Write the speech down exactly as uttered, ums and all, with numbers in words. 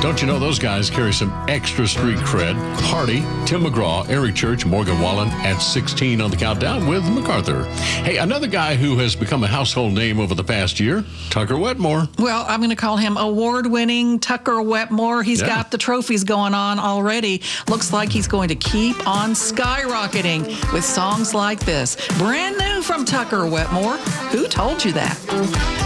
Don't you know those guys carry some extra street cred? Hardy, Tim McGraw, Eric Church, Morgan Wallen at sixteen on the countdown with MacArthur. Hey, another guy who has become a household name over the past year, Tucker Wetmore. Well, I'm going to call him award-winning Tucker Wetmore. He's Yeah. got the trophies going on already. Looks like he's going to keep on skyrocketing with songs like this. Brand new from Tucker Wetmore. Who told you that?